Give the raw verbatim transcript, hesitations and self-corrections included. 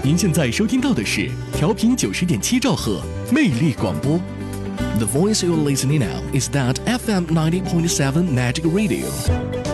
您现在收听到的是调频九十点七兆赫魅力广播。The voice you're listening now is that F M ninety point seven Magic Radio.